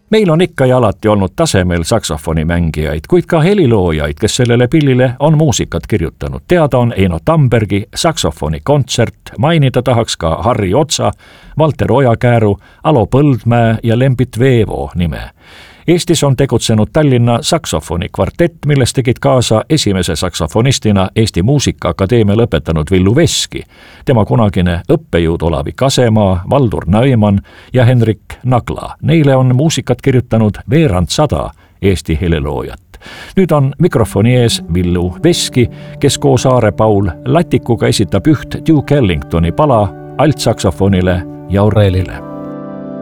Meil on ikka ja alati olnud tasemel saksofonimängijaid, kuid ka heliloojaid, kes sellele pillile on muusikat kirjutanud. Teada on Eino Tambergi saksofonikontsert, mainida tahaks ka Harri Otsa, Valter Ojakääru, Alo Põldmäe ja Lembit Veevo nime. Eestis on tegutsenud Tallinna saksofonikvartett, milles tegid kaasa esimese saksofonistina Eesti Muusikaakadeemia lõpetanud Villu Veski, tema kunagine õppejõud Olavi Kasemaa, Valdur Neumann ja Henrik Nagla. Neile on muusikat kirjutanud veerand 100 Eesti heliloojat. Nüüd on mikrofoni ees Villu Veski, kes koos Aare Paul Latikuga esitab üht Duke Ellingtoni pala altsaksofonile ja orelile.